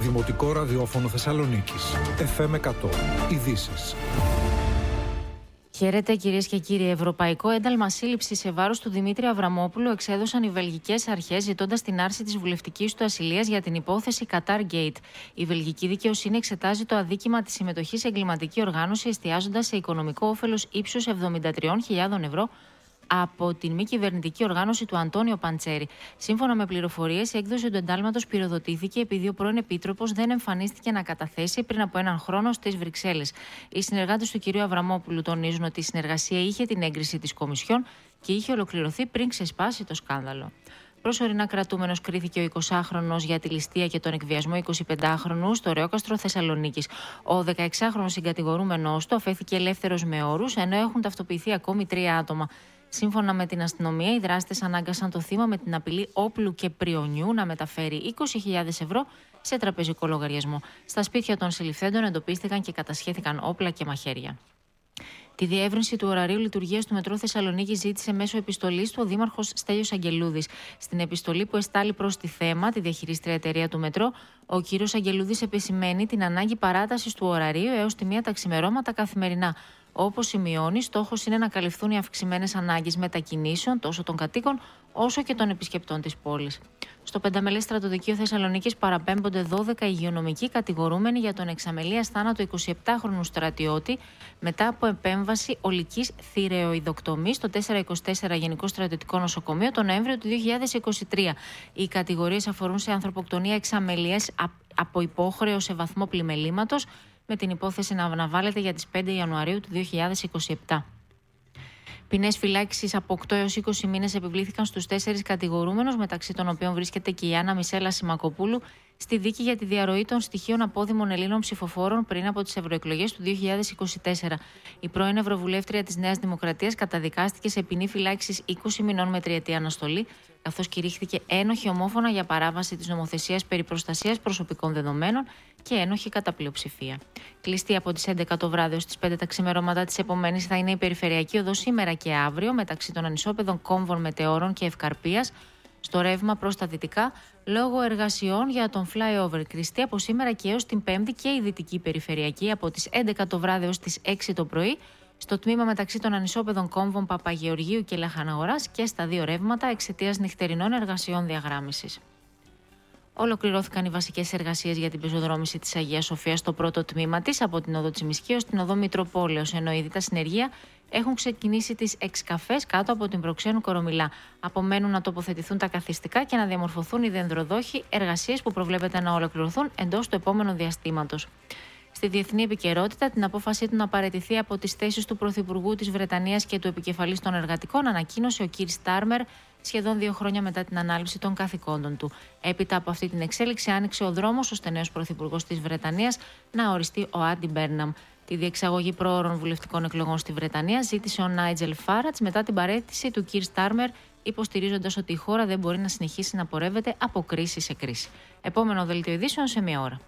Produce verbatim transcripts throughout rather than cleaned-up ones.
Δημοτικό ραδιόφωνο Θεσσαλονίκης. εφ εμ εκατό. Ειδήσεις. Χαίρετε κυρίες και κύριοι. Ευρωπαϊκό ένταλμα σύλληψης σε βάρος του Δημήτρη Αβραμόπουλου εξέδωσαν οι βελγικές αρχές, ζητώντας την άρση της βουλευτικής του ασυλίας για την υπόθεση Qatar Gate. Η βελγική δικαιοσύνη εξετάζει το αδίκημα της συμμετοχής σε εγκληματική οργάνωση, εστιάζοντας σε οικονομικό όφελος ύψους εβδομήντα τρεις χιλιάδες ευρώ από την μη κυβερνητική οργάνωση του Αντώνιο Παντσέρη. Σύμφωνα με πληροφορίες, η έκδοση του εντάλματος πυροδοτήθηκε επειδή ο πρώην επίτροπος δεν εμφανίστηκε να καταθέσει πριν από έναν χρόνο στις Βρυξέλλες. Οι συνεργάτες του κ. Αβραμόπουλου τονίζουν ότι η συνεργασία είχε την έγκριση της Κομισιόν και είχε ολοκληρωθεί πριν ξεσπάσει το σκάνδαλο. Προσωρινά κρατούμενος κρίθηκε ο εικοσάχρονος για τη ληστεία και τον εκβιασμό εικοσιπεντάχρονου στο Ρεόκαστρο Θεσσαλονίκης. Ο δεκαεξάχρονος συγκατηγορούμενος του αφέθηκε ελεύθερος με όρους, ενώ έχουν ταυτοποιηθεί ακόμη τρία άτομα. Σύμφωνα με την αστυνομία, οι δράστες ανάγκασαν το θύμα με την απειλή όπλου και πριονιού να μεταφέρει είκοσι χιλιάδες ευρώ σε τραπεζικό λογαριασμό. Στα σπίτια των συλληφθέντων εντοπίστηκαν και κατασχέθηκαν όπλα και μαχαίρια. Τη διεύρυνση του ωραρίου λειτουργίας του Μετρό Θεσσαλονίκη ζήτησε μέσω επιστολής του ο Δήμαρχος Στέλιος Αγγελούδης. Στην επιστολή που εστάλει προς τη ΘΕΜΑ, τη διαχειρίστρια εταιρεία του Μετρό, ο κ. Αγγελούδης επισημαίνει την ανάγκη παράτασης του ωραρίου έως τη μία τα ξημερώματα καθημερινά. Όπως σημειώνει, στόχος είναι να καλυφθούν οι αυξημένες ανάγκες μετακινήσεων τόσο των κατοίκων όσο και των επισκεπτών της πόλης. Στο πενταμελές στρατοδικείο Θεσσαλονίκης παραπέμπονται δώδεκα υγειονομικοί κατηγορούμενοι για τον εξαμελίας θάνατο εικοσιεπτάχρονου στρατιώτη μετά από επέμβαση ολικής θηρεοειδοκτομής στο τετρακόσια είκοσι τέσσερα Γενικό Στρατιωτικό Νοσοκομείο τον Νοέμβριο του δύο χιλιάδες είκοσι τρία. Οι κατηγορίες αφορούν σε ανθρωποκτονία εξαμελίας από υπόχρεο σε βαθμό πλημελήματος, με την υπόθεση να αναβάλλεται για τις πέντε Ιανουαρίου του δύο χιλιάδες είκοσι επτά. Ποινές φυλάκισης από οκτώ έως είκοσι μήνες επιβλήθηκαν στους τέσσερις κατηγορούμενους, μεταξύ των οποίων βρίσκεται και η Άννα Μισέλα Σιμακοπούλου, στη δίκη για τη διαρροή των στοιχείων απόδημων Ελλήνων ψηφοφόρων πριν από τις ευρωεκλογές του δύο χιλιάδες είκοσι τέσσερα. Η πρώην Ευρωβουλεύτρια της Νέας Δημοκρατίας καταδικάστηκε σε ποινή φυλάκισης είκοσι μηνών με τριετή αναστολή, καθώς κηρύχθηκε ένοχη ομόφωνα για παράβαση της νομοθεσίας περί προστασίας προσωπικών δεδομένων και ένοχη κατά πλειοψηφία. Κλειστή από τις έντεκα το βράδυ ως τις πέντε τα ξημερώματα της επομένης θα είναι η περιφερειακή οδός σήμερα και αύριο μεταξύ των ανισόπεδων Κόμβων, Μετεώρων και Ευκαρπίας, στο ρεύμα προς τα δυτικά, λόγω εργασιών για τον flyover. Κλειστή από σήμερα και έως την Πέμπτη και η δυτική περιφερειακή από τις έντεκα το βράδυ ως τις έξι το πρωί, στο τμήμα μεταξύ των ανισόπεδων Κόμβων, Παπαγεωργίου και Λαχαναγοράς και στα δύο ρεύματα εξαιτίας νυχτερινών εργασιών διαγράμμισης. Ολοκληρώθηκαν οι βασικές εργασίες για την πεζοδρόμηση της Αγίας Σοφίας στο πρώτο τμήμα της, από την οδό Τσιμισκή ως την οδό Μητροπόλεως, ενώ ήδη τα συνεργεία έχουν ξεκινήσει τις εξκαφές κάτω από την Προξένου Κορομιλά. Απομένουν να τοποθετηθούν τα καθιστικά και να διαμορφωθούν οι δενδροδόχοι, εργασίες που προβλέπεται να ολοκληρωθούν εντός του επόμενου διαστήματος. Στη διεθνή επικαιρότητα, την απόφασή του να παραιτηθεί από τις θέσεις του Πρωθυπουργού της Βρετανίας και του επικεφαλής των εργατικών ανακοίνωσε ο Κίρ Στάρμερ σχεδόν δύο χρόνια μετά την ανάληψη των καθηκόντων του. Έπειτα από αυτή την εξέλιξη, άνοιξε ο δρόμος ώστε νέος Πρωθυπουργός της Βρετανίας να οριστεί ο Άντι Μπέρναμ. Τη διεξαγωγή προώρων βουλευτικών εκλογών στη Βρετανία ζήτησε ο Νάιτζελ Φάρατς μετά την παραίτηση του Κίρ Στάρμερ, υποστηρίζοντας ότι η χώρα δεν μπορεί να συνεχίσει να πορεύεται από κρίση σε κρίση. Επόμενο δελτίο ειδήσεων σε μία ώρα.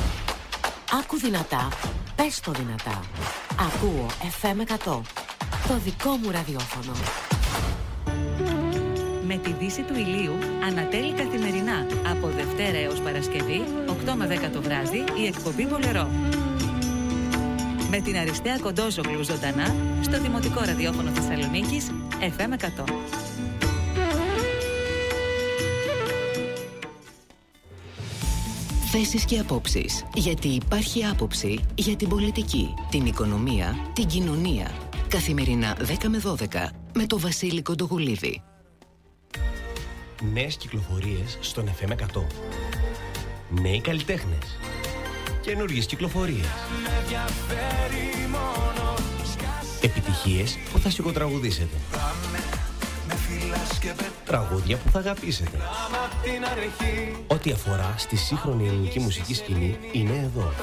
Άκου δυνατά, πες το δυνατά. Ακούω εφ εμ εκατό, το δικό μου ραδιόφωνο. Με τη δύση του ηλίου ανατέλει καθημερινά από Δευτέρα έως Παρασκευή, οκτώ με δέκα το βράδυ, η εκπομπή Μπολερό. Με την Αριστεία Κοντόζογλου ζωντανά στο Δημοτικό Ραδιόφωνο Θεσσαλονίκης εφ εμ εκατό. Θέσεις και απόψεις. Γιατί υπάρχει άποψη για την πολιτική, την οικονομία, την κοινωνία. Καθημερινά δέκα με δώδεκα με το Βασίλη Κοντογουλίδη. Νέες κυκλοφορίες στον εφ εμ εκατό. Νέοι καλλιτέχνες. Καινούργιες κυκλοφορίες. Επιτυχίες που θα σιγοτραγουδήσετε. Τραγούδια που θα αγαπήσετε. Ό,τι αφορά στη σύγχρονη ελληνική μουσική σκηνή είναι εδώ.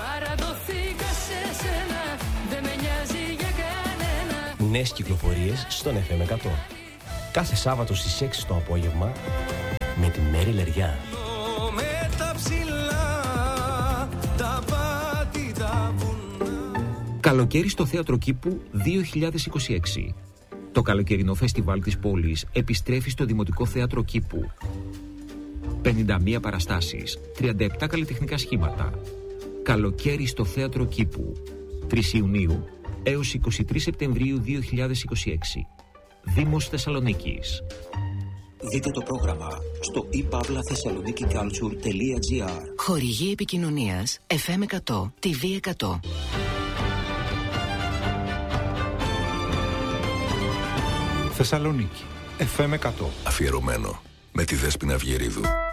Νέες κυκλοφορίες στον εφ εμ εκατό. Κάθε Σάββατο στις έξι το απόγευμα με τη Μέρη Λεριά. Καλοκαίρι στο Θέατρο Κήπου δύο χιλιάδες είκοσι έξι. Το καλοκαιρινό φεστιβάλ της πόλης επιστρέφει στο Δημοτικό Θέατρο Κήπου. πενήντα μία παραστάσεις, τριάντα επτά καλλιτεχνικά σχήματα. Καλοκαίρι στο Θέατρο Κήπου. τρεις Ιουνίου έως είκοσι τρεις Σεπτεμβρίου δύο χιλιάδες είκοσι έξι. Δήμος Θεσσαλονίκης. Δείτε το πρόγραμμα στο e pavla thessaloniki culture τελεία gr. Χορηγή επικοινωνίας εφ εμ εκατό, τι βι εκατό. Θεσσαλονίκη εφ εμ εκατό. Αφιερωμένο με τη Δέσποινα Αυγερίδου.